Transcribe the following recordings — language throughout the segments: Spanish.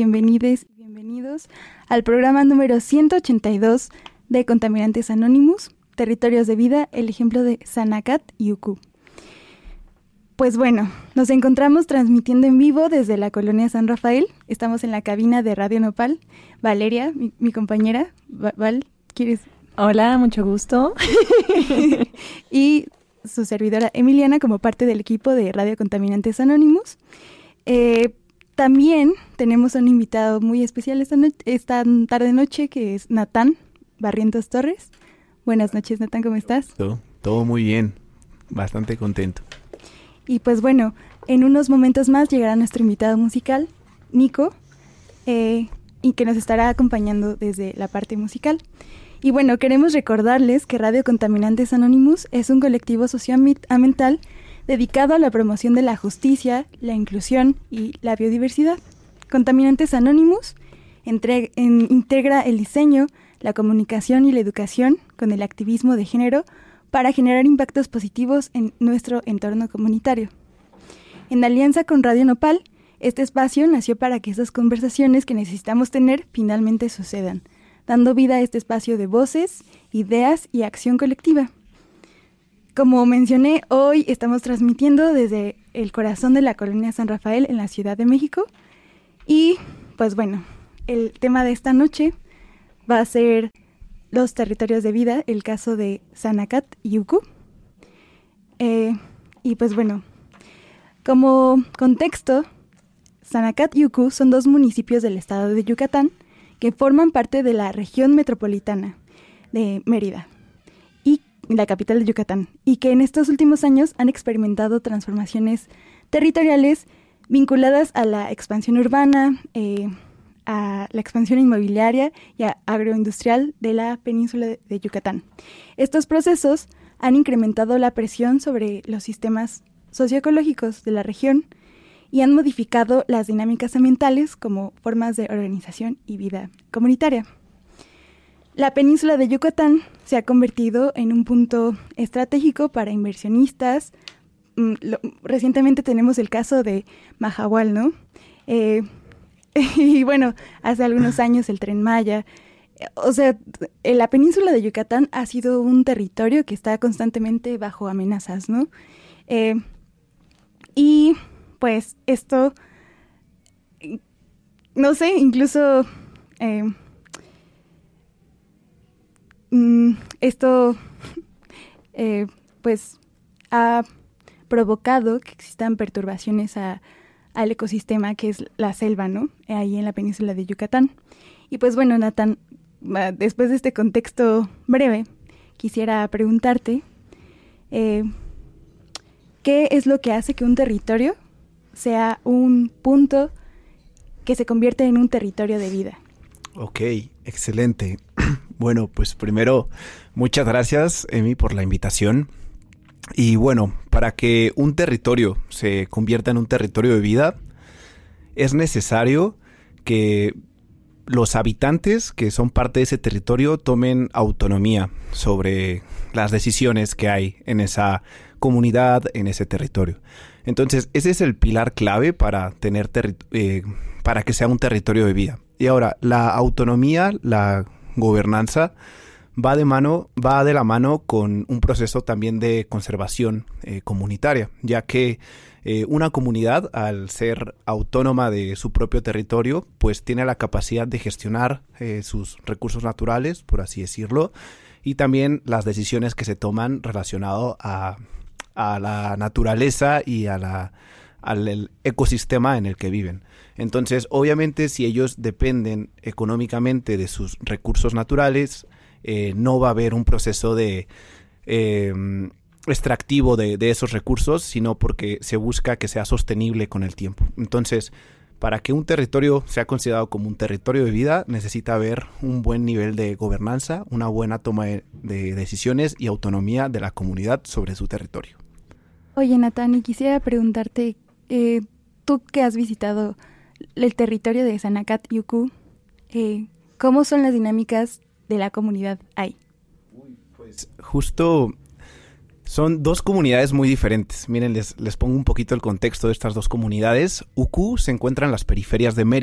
bienvenides y bienvenidos al programa número 182 de Contaminantes Anónimos, Territorios de Vida, el ejemplo de Sanacat y Uku. Pues bueno, nos encontramos transmitiendo en vivo desde la colonia San Rafael. Estamos en la cabina de Radio Nopal. Valeria, mi compañera. Val, ¿quieres? Hola, mucho gusto. Y su servidora Emiliana como parte del equipo de Radio Contaminantes Anónimos. También tenemos a un invitado muy especial esta tarde-noche, que es Natán Barrientos Torres. Buenas noches, Natán, ¿cómo estás? Todo muy bien, bastante contento. Y pues bueno, en unos momentos más llegará nuestro invitado musical, Nico, y que nos estará acompañando desde la parte musical. Y bueno, queremos recordarles que Radio Contaminantes Anónimos es un colectivo socioambiental dedicado a la promoción de la justicia, la inclusión y la biodiversidad. Contaminantes Anónimos integra el diseño, la comunicación y la educación con el activismo de género para generar impactos positivos en nuestro entorno comunitario. En alianza con Radio Nopal, este espacio nació para que esas conversaciones que necesitamos tener finalmente sucedan, dando vida a este espacio de voces, ideas y acción colectiva. Como mencioné, hoy estamos transmitiendo desde el corazón de la colonia San Rafael en la Ciudad de México. Y pues bueno, el tema de esta noche va a ser los territorios de vida, el caso de Sanacat y Uku. Y pues bueno, como contexto, Sanacat y Uku son dos municipios del estado de Yucatán que forman parte de la región metropolitana de Mérida y la capital de Yucatán, y que en estos últimos años han experimentado transformaciones territoriales vinculadas a la expansión urbana, a la expansión inmobiliaria y agroindustrial de la península de Yucatán. Estos procesos han incrementado la presión sobre los sistemas socioecológicos de la región y han modificado las dinámicas ambientales como formas de organización y vida comunitaria. La península de Yucatán se ha convertido en un punto estratégico para inversionistas. Recientemente tenemos el caso de Mahahual, ¿no? Y bueno, hace algunos años el Tren Maya. O sea, la península de Yucatán ha sido un territorio que está constantemente bajo amenazas, ¿no? Y pues esto, no sé, incluso esto pues ha provocado que existan perturbaciones al ecosistema que es la selva, ¿no? Ahí en la península de Yucatán. Y pues bueno, Natán, después de este contexto breve, quisiera preguntarte, ¿qué es lo que hace que un territorio sea un punto que se convierte en un territorio de vida? Ok, excelente. Bueno, pues primero, muchas gracias, Emi, por la invitación. Y bueno, para que un territorio se convierta en un territorio de vida, es necesario que los habitantes que son parte de ese territorio tomen autonomía sobre las decisiones que hay en esa comunidad, en ese territorio. Entonces, ese es el pilar clave para tener para que sea un territorio de vida. Y ahora, la autonomía, la gobernanza, va de la mano con un proceso también de conservación comunitaria, ya que una comunidad, al ser autónoma de su propio territorio, pues tiene la capacidad de gestionar sus recursos naturales, por así decirlo, y también las decisiones que se toman relacionado a la naturaleza y al ecosistema en el que viven. Entonces, obviamente, si ellos dependen económicamente de sus recursos naturales, no va a haber un proceso de extractivo de esos recursos, sino porque se busca que sea sostenible con el tiempo. Entonces, para que un territorio sea considerado como un territorio de vida, necesita haber un buen nivel de gobernanza, una buena toma de decisiones y autonomía de la comunidad sobre su territorio. Oye, Natán, y quisiera preguntarte, tú que has visitado el territorio de Sanacat y Uku, ¿cómo son las dinámicas de la comunidad ahí? Pues justo son dos comunidades muy diferentes. Miren, les pongo un poquito el contexto de estas dos comunidades. Uku se encuentra en las periferias de Mérida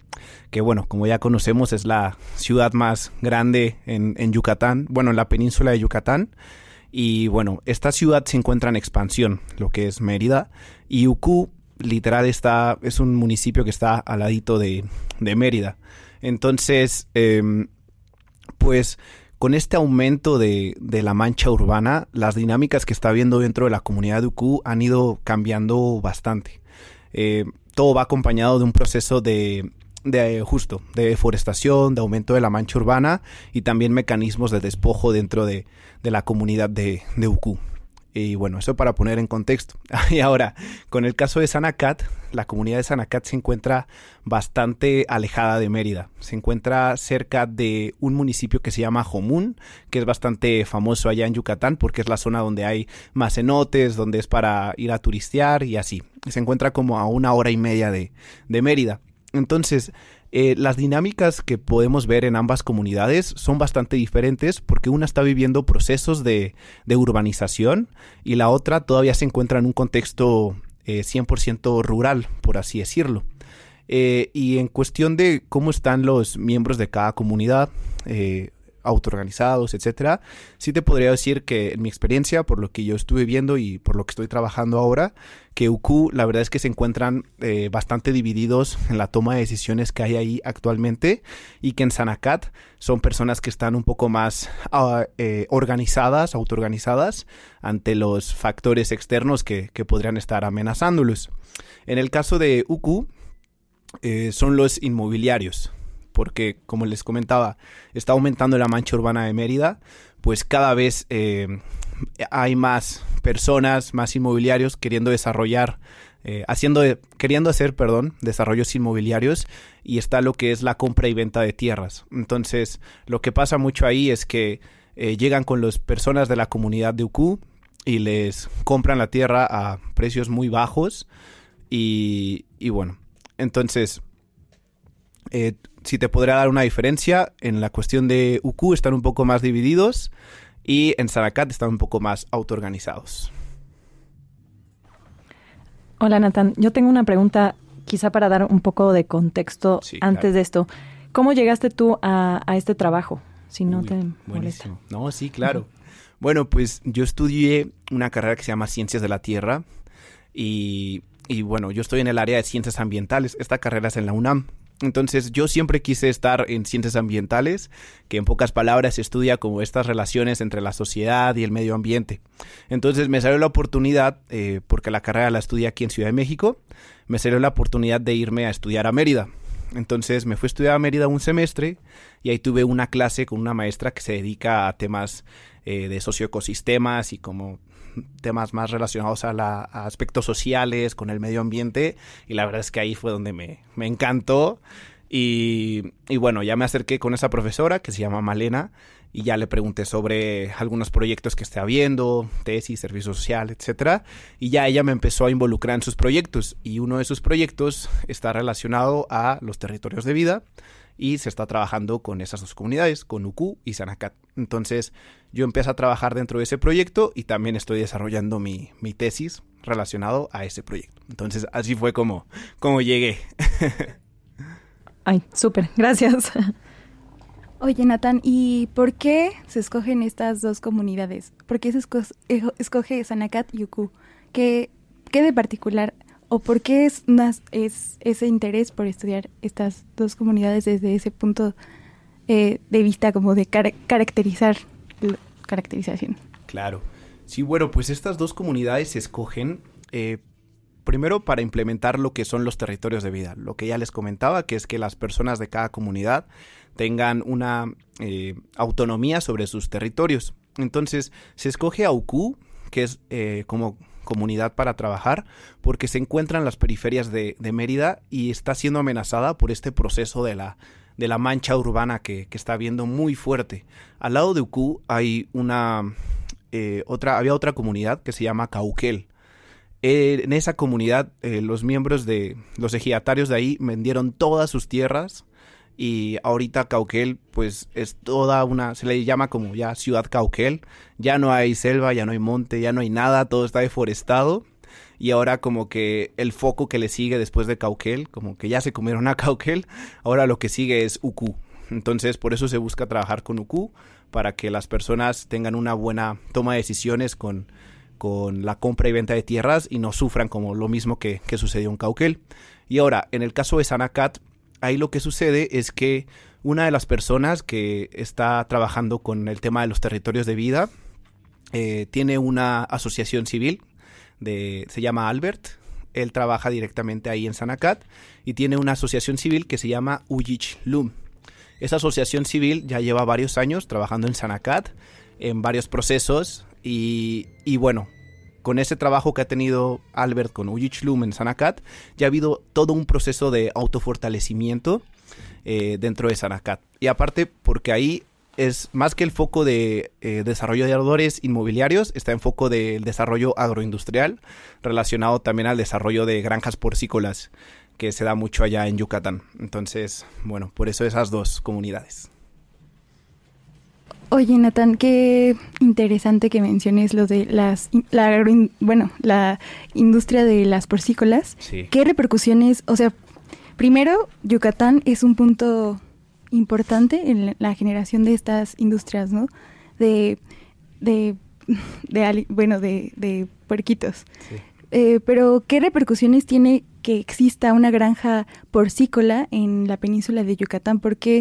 que bueno, como ya conocemos, es la ciudad más grande en Yucatán, bueno, en la península de Yucatán. Y bueno, esta ciudad se encuentra en expansión, lo que es Mérida, y Ucú literal es un municipio que está al ladito de Mérida. Entonces, pues con este aumento de la mancha urbana, las dinámicas que está habiendo dentro de la comunidad de Ucú han ido cambiando bastante. Todo va acompañado de un proceso de deforestación, de aumento de la mancha urbana y también mecanismos de despojo dentro de la comunidad de Ucú. Y bueno, eso para poner en contexto. Y ahora, con el caso de Sanacat, la comunidad de Sanacat se encuentra bastante alejada de Mérida. Se encuentra cerca de un municipio que se llama Jomún, que es bastante famoso allá en Yucatán porque es la zona donde hay más cenotes, donde es para ir a turistear y así. Se encuentra como a 1 hora y media de Mérida. Entonces, las dinámicas que podemos ver en ambas comunidades son bastante diferentes porque una está viviendo procesos de urbanización y la otra todavía se encuentra en un contexto 100% rural, por así decirlo. Y en cuestión de cómo están los miembros de cada comunidad, autoorganizados, etcétera, sí te podría decir que en mi experiencia, por lo que yo estuve viendo y por lo que estoy trabajando ahora, que Ucú la verdad es que se encuentran bastante divididos en la toma de decisiones que hay ahí actualmente y que en Sanacat son personas que están un poco más organizadas, autoorganizadas ante los factores externos que podrían estar amenazándolos. En el caso de Ucú, son los inmobiliarios, porque como les comentaba, está aumentando la mancha urbana de Mérida, pues cada vez hay más personas, más inmobiliarios queriendo desarrollar, desarrollos inmobiliarios, y está lo que es la compra y venta de tierras. Entonces, lo que pasa mucho ahí es que llegan con las personas de la comunidad de Ucú y les compran la tierra a precios muy bajos y bueno, entonces si te podría dar una diferencia, en la cuestión de Ucú están un poco más divididos y en Sanacat están un poco más autoorganizados. Hola, Natán. Yo tengo una pregunta quizá para dar un poco de contexto antes de esto. ¿Cómo llegaste tú a este trabajo? Si no te molesta. Buenísimo. No, sí, claro. Bueno, pues yo estudié una carrera que se llama Ciencias de la Tierra y bueno, yo estoy en el área de Ciencias Ambientales. Esta carrera es en la UNAM. Entonces yo siempre quise estar en ciencias ambientales, que en pocas palabras se estudia como estas relaciones entre la sociedad y el medio ambiente. Entonces me salió la oportunidad, porque la carrera la estudié aquí en Ciudad de México, me salió la oportunidad de irme a estudiar a Mérida. Entonces me fui a estudiar a Mérida un semestre y ahí tuve una clase con una maestra que se dedica a temas de socioecosistemas y como temas más relacionados a aspectos sociales, con el medio ambiente, y la verdad es que ahí fue donde me encantó y bueno, ya me acerqué con esa profesora que se llama Malena y ya le pregunté sobre algunos proyectos que esté habiendo, tesis, servicio social, etcétera, y ya ella me empezó a involucrar en sus proyectos y uno de sus proyectos está relacionado a los territorios de vida y se está trabajando con esas dos comunidades, con Ucú y Sanacat. Entonces yo empecé a trabajar dentro de ese proyecto y también estoy desarrollando mi tesis relacionado a ese proyecto. Entonces así fue como llegué. Ay, súper, gracias. Oye, Natán, ¿y por qué se escogen estas dos comunidades? ¿Por qué se escoge Sanacat y Ucú? ¿Qué de particular o por qué es ese interés por estudiar estas dos comunidades desde ese punto de vista como de caracterización? Claro. Sí, bueno, pues estas dos comunidades se escogen primero para implementar lo que son los territorios de vida. Lo que ya les comentaba, que es que las personas de cada comunidad tengan una autonomía sobre sus territorios. Entonces, se escoge a Ucú, que es como comunidad para trabajar, porque se encuentra en las periferias de Mérida y está siendo amenazada por este proceso de la mancha urbana que está habiendo muy fuerte. Al lado de Ucú hay había otra comunidad que se llama Cauquel. En esa comunidad, los miembros de los ejidatarios de ahí vendieron todas sus tierras y ahorita Cauquel pues es se le llama como ya ciudad Cauquel. Ya no hay selva, ya no hay monte, ya no hay nada, todo está deforestado y ahora como que el foco que le sigue después de Cauquel, como que ya se comieron a Cauquel, ahora lo que sigue es Ucú. Entonces por eso se busca trabajar con Ucú, para que las personas tengan una buena toma de decisiones con la compra y venta de tierras y no sufran como lo mismo que sucedió en Cauquel. Y ahora, en el caso de Sanacat, ahí lo que sucede es que una de las personas que está trabajando con el tema de los territorios de vida tiene una asociación civil, se llama Albert. Él trabaja directamente ahí en Sanacat y tiene una asociación civil que se llama Uyichlum. Esa asociación civil ya lleva varios años trabajando en Sanacat, en varios procesos, y bueno, con ese trabajo que ha tenido Albert con Uyichlum en Sanacat, ya ha habido todo un proceso de autofortalecimiento dentro de Sanacat. Y aparte, porque ahí es más que el foco de desarrolladores inmobiliarios, está en foco del desarrollo agroindustrial, relacionado también al desarrollo de granjas porcícolas, que se da mucho allá en Yucatán. Entonces, bueno, por eso esas dos comunidades. Oye, Natán, qué interesante que menciones lo de la industria de las porcícolas. Sí. ¿Qué repercusiones? O sea, primero, Yucatán es un punto importante en la generación de estas industrias, ¿no? De puerquitos. Sí. Pero, ¿qué repercusiones tiene que exista una granja porcícola en la península de Yucatán? Porque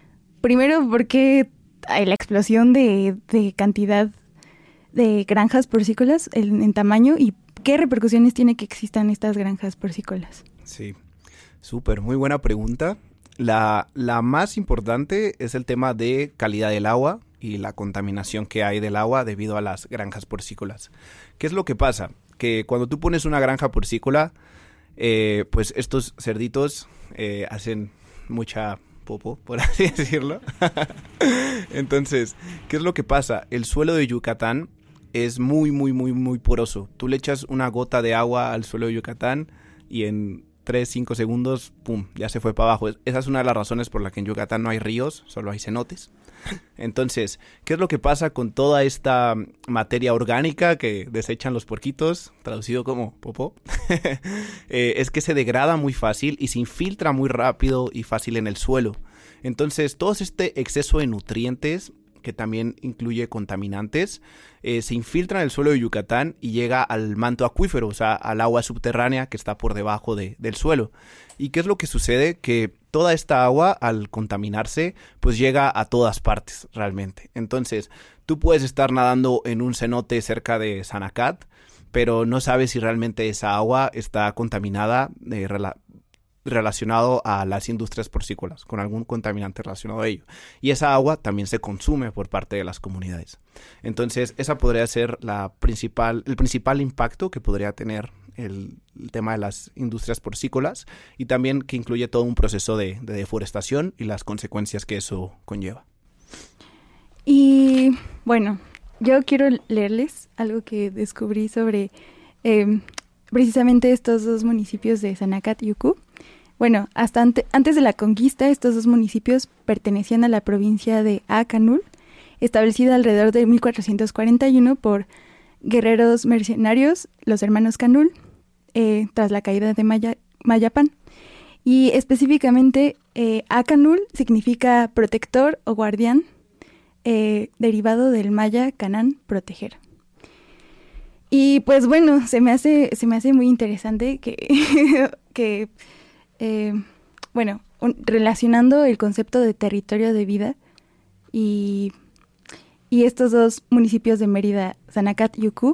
hay la explosión de cantidad de granjas porcícolas en tamaño, y qué repercusiones tiene que existan estas granjas porcícolas. Sí, súper, muy buena pregunta. La más importante es el tema de calidad del agua y la contaminación que hay del agua debido a las granjas porcícolas. ¿Qué es lo que pasa? Que cuando tú pones una granja porcícola, pues estos cerditos hacen mucha popo, por así decirlo. Entonces, ¿qué es lo que pasa? El suelo de Yucatán es muy, muy, muy, muy poroso. Tú le echas una gota de agua al suelo de Yucatán y en 3-5 segundos, ¡pum!, ya se fue para abajo. Esa es una de las razones por la que en Yucatán no hay ríos, solo hay cenotes. Entonces, ¿qué es lo que pasa con toda esta materia orgánica que desechan los puerquitos, traducido como popó? Es que se degrada muy fácil y se infiltra muy rápido y fácil en el suelo. Entonces, todo este exceso de nutrientes, que también incluye contaminantes, se infiltra en el suelo de Yucatán y llega al manto acuífero, o sea, al agua subterránea que está por debajo del suelo. ¿Y qué es lo que sucede? Que toda esta agua, al contaminarse, pues llega a todas partes realmente. Entonces, tú puedes estar nadando en un cenote cerca de Sanacat, pero no sabes si realmente esa agua está contaminada relacionado a las industrias porcícolas, con algún contaminante relacionado a ello. Y esa agua también se consume por parte de las comunidades. Entonces, esa podría ser el principal impacto que podría tener el tema de las industrias porcícolas, y también que incluye todo un proceso de deforestación y las consecuencias que eso conlleva. Y bueno, yo quiero leerles algo que descubrí sobre precisamente estos dos municipios de Sanacat y Ucú. Bueno, hasta antes de la conquista, estos dos municipios pertenecían a la provincia de Acanul, establecida alrededor de 1441 por guerreros mercenarios, los hermanos Canul, tras la caída de Mayapán. Y específicamente, Acanul significa protector o guardián, derivado del maya Canán, proteger. Y pues bueno, se me hace muy interesante que relacionando el concepto de territorio de vida y estos dos municipios de Mérida, Sanacat y Ucú,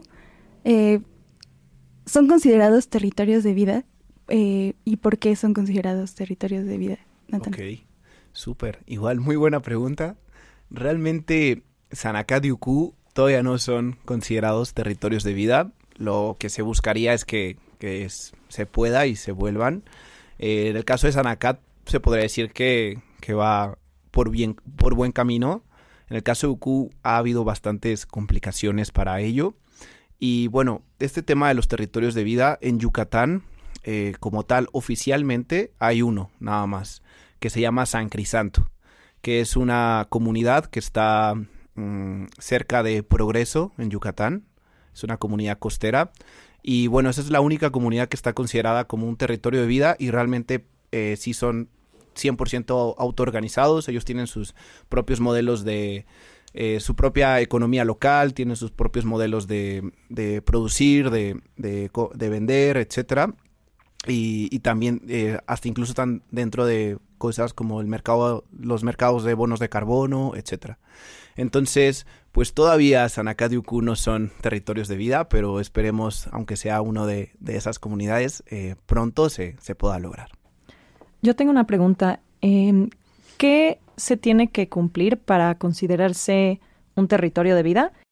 son considerados territorios de vida. ¿Y por qué son considerados territorios de vida, Natán? Ok, súper. Igual, muy buena pregunta. Realmente, Sanacat y Ucú todavía no son considerados territorios de vida. Lo que se buscaría es que se pueda y se vuelvan. En el caso de Sanacat, se podría decir que va por buen camino. En el caso de Ucú ha habido bastantes complicaciones para ello. Y bueno, este tema de los territorios de vida en Yucatán, como tal, oficialmente hay uno nada más, que se llama San Crisanto, que es una comunidad que está cerca de Progreso, en Yucatán. Es una comunidad costera. Y bueno, esa es la única comunidad que está considerada como un territorio de vida y realmente sí son 100% autoorganizados. Ellos tienen sus propios modelos de su propia economía local, tienen sus propios modelos de producir, de vender, etcétera. Y también hasta incluso están dentro de cosas como los mercados de bonos de carbono, etcétera. Entonces, pues todavía Sanacadiucú no son territorios de vida, pero esperemos, aunque sea uno de esas comunidades, pronto se pueda lograr. Yo tengo una pregunta. ¿Qué se tiene que cumplir para considerarse un territorio de vida?